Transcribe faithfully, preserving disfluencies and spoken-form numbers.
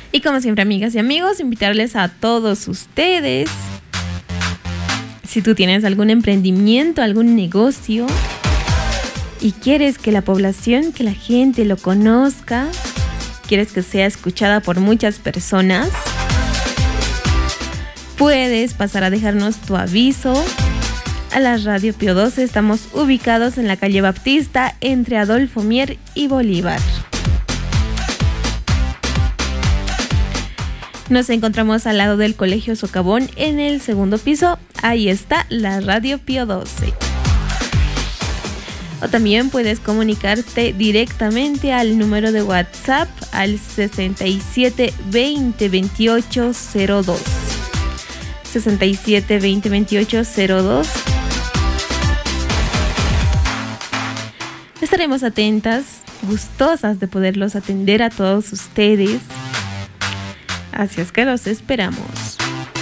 Y como siempre, amigas y amigos, invitarles a todos ustedes, si tú tienes algún emprendimiento, algún negocio y quieres que la población, que la gente lo conozca, quieres que sea escuchada por muchas personas, puedes pasar a dejarnos tu aviso a la Radio Pío doce. Estamos ubicados en la calle Baptista, entre Adolfo Mier y Bolívar. Nos encontramos al lado del Colegio Socavón, en el segundo piso. Ahí está la Radio Pío doce. O también puedes comunicarte directamente al número de WhatsApp al sesenta y siete veinte veintiocho cero dos. sesenta y siete veinte veintiocho cero dos. Estaremos atentas, gustosas de poderlos atender a todos ustedes. Así es que los esperamos.